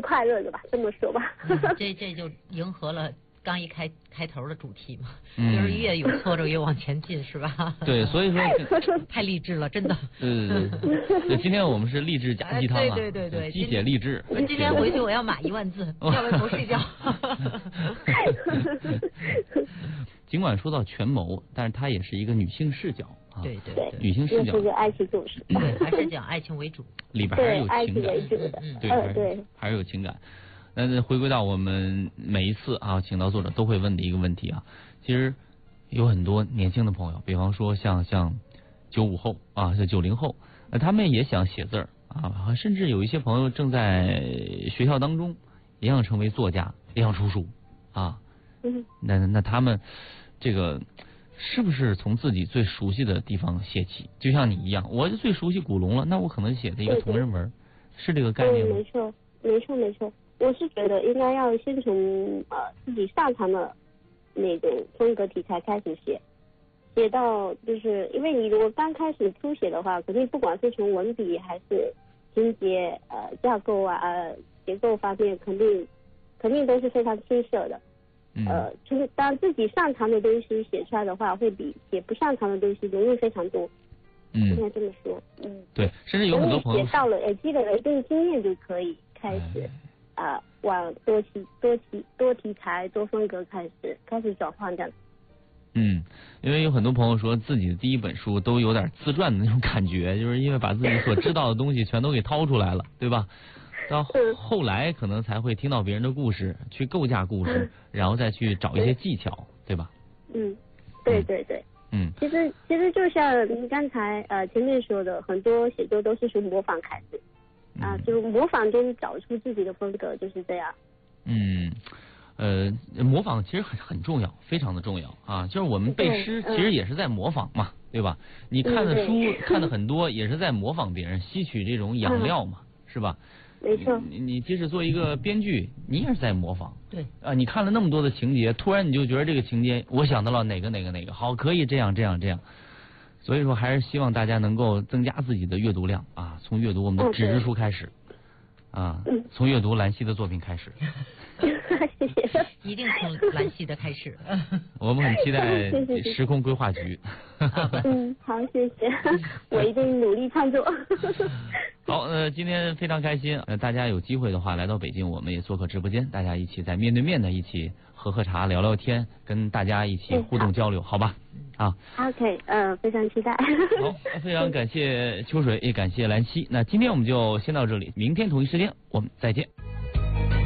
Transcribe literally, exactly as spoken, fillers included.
快乐的吧，这么说吧。 嗯、这这就迎合了刚一开开头的主题嘛， 嗯、 就是越有挫折越往前进，是吧？ 对，所以说太励志了，真的。 对对对对，今天我们是励志加鸡汤啊， 对对对对， 鸡血励志。 我今天回去我要码一万字，要不然不睡觉。 尽管说到权谋，但是它也是一个女性视角啊， 对对对， 女性视角， 是个爱情故事， 对，还是讲爱情为主， 里边还是有爱情感， 情为主的， 嗯，对， 呃、对， 还是有情感。那回归到我们每一次啊，请到作者都会问的一个问题啊，其实有很多年轻的朋友，比方说像像九五后啊，像九零后，那他们也想写字儿啊，甚至有一些朋友正在学校当中也想成为作家，也想出书啊。 嗯， 那那他们这个是不是从自己最熟悉的地方写起？就像你一样，我就最熟悉古龙了，那我可能写的一个同人文，是这个概念吗？ 嗯，没错，没错，没错。我是觉得应该要先从呃自己擅长的那种风格题材开始写，写到就是因为你如果刚开始初写的话，肯定不管是从文笔还是情节呃架构啊呃结构方面，肯定肯定都是非常出色的。 嗯、 呃，就是当自己擅长的东西写出来的话，会比写不擅长的东西容易非常多。 嗯， 应该这么说。嗯， 对，甚至有很多朋友写到了呃积累了一定经验就可以开始。啊、呃，往多题多题多题材多风格开始开始转换这样。 嗯，因为有很多朋友说自己的第一本书都有点自传的那种感觉，就是因为把自己所知道的东西全都给掏出来了，对吧？到后来可能才会听到别人的故事，去构架故事，然后再去找一些技巧，对吧？ 嗯，对对对。 嗯， 其实其实就像您刚才呃前面说的，很多写作都是从模仿开始。啊，就模仿中找出自己的风格，就是这样。 嗯，呃，模仿其实很很重要，非常的重要啊。就是我们背诗，其实也是在模仿嘛，嗯、对吧？你看的书、嗯、看的很多，也是在模仿别人，吸取这种养料嘛，嗯、是吧？ 没错。 你你即使做一个编剧，你也是在模仿。 对。 啊，你看了那么多的情节，突然你就觉得这个情节，我想到了哪个哪个哪个，好，可以这样这样这样。所以说，还是希望大家能够增加自己的阅读量啊，从阅读我们的纸质书开始。啊，从阅读兰溪的作品开始， 谢谢， 一定从兰溪的开始。 我们很期待时空规划局。 嗯，好，谢谢，我一定努力创作。 好，呃，今天非常开心，呃，大家有机会的话来到北京，我们也做客直播间，大家一起在面对面的一起喝喝茶、聊聊天，跟大家一起互动交流，好吧？啊 ，OK， 嗯、呃，非常期待。 好，非常感谢秋水，也感谢兰溪。那今天我们就先到这里，明天同一时间我们再见。